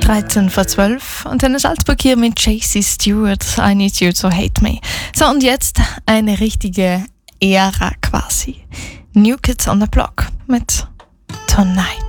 13 vor 12 und eine Salzburg hier mit JC Stewart, I Need You to Hate Me. So, und jetzt eine richtige Ära quasi. New Kids on the Block mit Tonight.